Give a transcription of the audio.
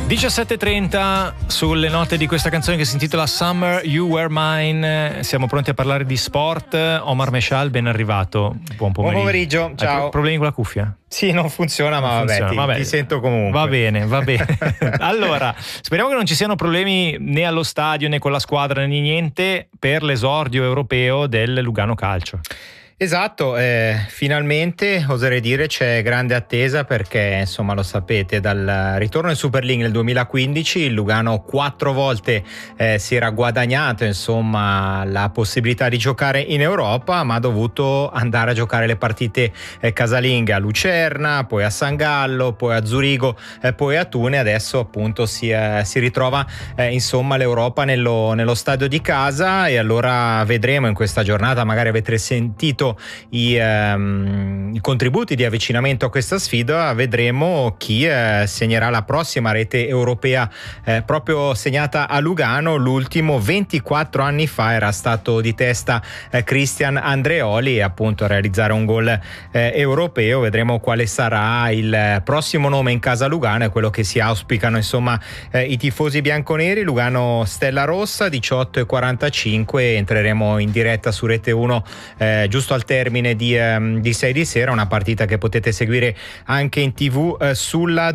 17:30 sulle note di questa canzone che si intitola Summer You Were Mine. Siamo pronti a parlare di sport. Omar Meshal, ben arrivato. Buon pomeriggio. Buon pomeriggio, ciao. Hai problemi con la cuffia? Sì, non funziona, ma vabbè, ti sento comunque. Va bene. Allora, speriamo che non ci siano problemi né allo stadio né con la squadra né niente per l'esordio europeo del Lugano Calcio. Esatto, finalmente oserei dire c'è grande attesa perché insomma lo sapete, dal ritorno in Super League nel 2015 il Lugano 4 volte si era guadagnato insomma la possibilità di giocare in Europa, ma ha dovuto andare a giocare le partite casalinghe a Lucerna, poi a San Gallo, poi a Zurigo, poi a Thun, e adesso appunto si ritrova insomma l'Europa nello stadio di casa. E allora vedremo in questa giornata, magari avete sentito i contributi di avvicinamento a questa sfida, vedremo chi segnerà la prossima rete europea proprio segnata a Lugano. L'ultimo 24 anni fa era stato di testa Christian Andreoli, e appunto a realizzare un gol europeo. Vedremo quale sarà il prossimo nome in casa Lugano, è quello che si auspicano insomma i tifosi bianconeri. Lugano Stella Rossa 18:45, entreremo in diretta su Rete 1 giusto al termine di 6 di sera, una partita che potete seguire anche in TV sulla